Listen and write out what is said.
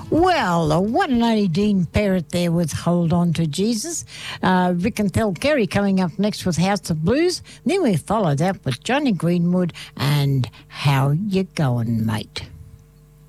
Well, the one and only Dean Perrott there with Hold On to Jesus. Rick and Thel Kerry coming up next with House of Blues. Then we followed up with Johnny Greenwood and How You Going, Mate?